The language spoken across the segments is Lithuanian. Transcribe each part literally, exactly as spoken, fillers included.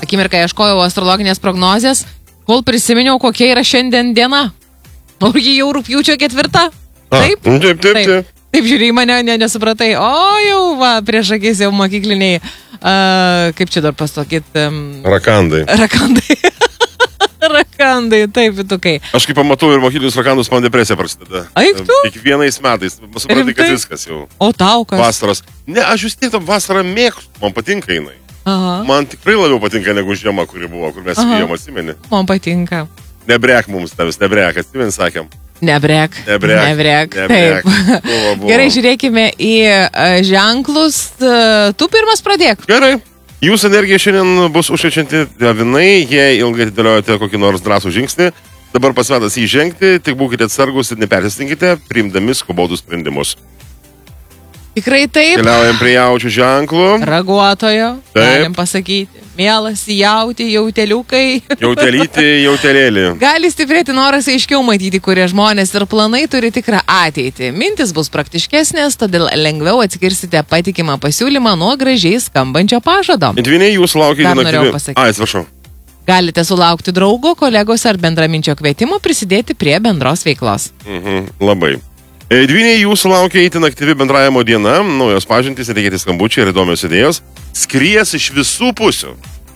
Akimirką ieškojau astrologinės prognozės, kol prisiminiau, kokia yra šiandien diena. O ji jau rugpjūčio ketvirta. Taip? Taip, taip, taip. Taip, taip žiūrėjai mane, ne, nesupratai. O jau, va, prieš akis jau mokykliniai. Uh, kaip čia dar pasakyt? Um, Rakandai. Rakandai. Rakandai, taip, vitukai. Aš kaip pamatau ir mokyklinius rakandus, man depresija prasideda. Eik tu? Kiekvienais metais. Suprantai, kad viskas jau. O tau kas? Vasaros. Ne, aš vis tiek tą vasarą mėgstu. Man patinka jinai. Aha. Man tikrai labiau patinka negu žiema, kuri buvo, kur mes vyjom, atsimeni. Man patinka. Nebrek mums tavis, nebrek, atsimeni, sakėm. Nebrek. Nebrek. Nebrek. Nebrek. Taip. Buvo, buvo. Gerai, žiūrėkime į uh, ženklus. Uh, tu pirmas pradėk. Gerai. Jūsų energija šiandien bus užkrečianti avinai, jei ilgai atidėliojate kokį nors drąsų žingsnį. Dabar pasvetas jį žengti, tik būkite atsargus ir nepersistinkite, priimdami skubotus sprendimus. Tikrai taip. Keliaujam prie jaučių ženklų. Raguotojo, Taip. galim pasakyti. Mielas jauti, jauteliukai. Jautelyti, jautelėlį. Gali stiprėti noras aiškiau matyti, kurie žmonės ir planai turi tikrą ateitį. Mintis bus praktiškesnės, todėl lengviau atskirsite patikimą pasiūlymą nuo gražiai skambančio pažado. Dviniai jūsų laukia Dar norėjau inaktyvi. pasakyti. Ai, atsiprašau. Galite sulaukti draugo, kolegos ar bendraminčio kvietimo prisidėti prie bendros veiklos. Mhm, labai. E, Dviniai jūsų laukia itin aktyvi bendravimo diena, naujos pažintys, netikėti skambučiai ir įdomios idėjos. Skries iš visų pusių.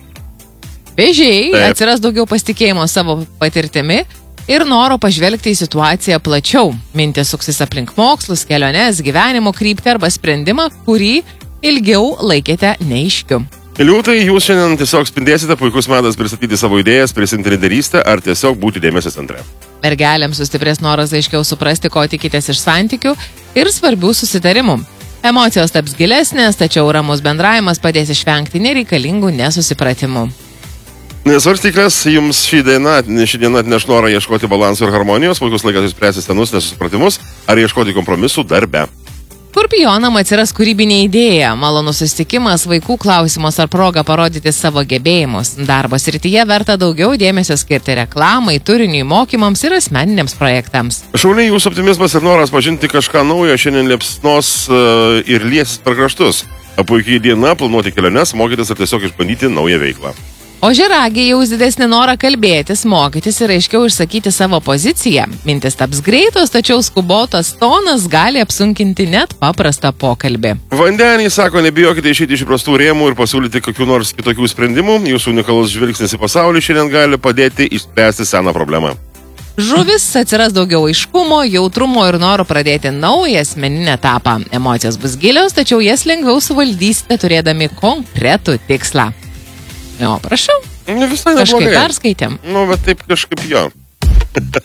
Vėžiai, Taip. atsiras daugiau pasitikėjimo savo patirtimi ir noro pažvelgti į situaciją plačiau. Mintis suksis aplink mokslus, keliones, gyvenimo kryptį arba sprendimą, kurį ilgiau laikėte neaiškiu. Liūtai, jūs šiandien tiesiog spindėsite, puikus metas pristatyti savo idėjas, prisimti lyderystę ar tiesiog būti dėmesio centre. Mergelėms sustiprės noras aiškiau suprasti, ko tikitės iš santykių ir svarbių susitarimų. Emocijos taps gilesnės, tačiau ramus bendravimas padės išvengti nereikalingų nesusipratimų. Nesvarstyklės, jums šį dieną, šį dieną atneš norą ieškoti balanso ir harmonijos, puikus laikas išspręsti senus nesusipratimus ar ieškoti kompromisų darbe. Skorpionam atsiras kūrybinė idėja, malonus susitikimas, vaikų klausimas ar proga parodyti savo gebėjimus. Darbo srityje verta daugiau dėmesio skirti reklamai, turiniui, mokymams ir asmeniniams projektams. Šauliai, jūsų optimizmas ir noras pažinti kažką naujo šiandien liepsnos uh, ir liesis per kraštus. Puikiai diena, planuoti keliones, mokytis ar tiesiog išbandyti naują veiklą. O žiragiai jaus didesnį norą kalbėtis, mokytis ir aiškiau išsakyti savo poziciją. Mintis taps greitos, tačiau skubotas tonas gali apsunkinti net paprastą pokalbį. Vandenį, sako, nebijokite išeiti iš įprastų rėmų ir pasiūlyti kokių nors kitokių sprendimų. Jūsų unikalus žvilgsnis į pasaulį šiandien gali padėti išspręsti seną problemą. Žuvis, atsiras daugiau aiškumo, jautrumo ir noro pradėti naują asmeninę etapą. Emocijos bus gilios, tačiau jas lengviau suvaldysite turėdami konkretų tikslą. Jo, prašau. Ne visai Kažkaip neblogai. perskaitėm. Nu, bet taip kažkaip jo.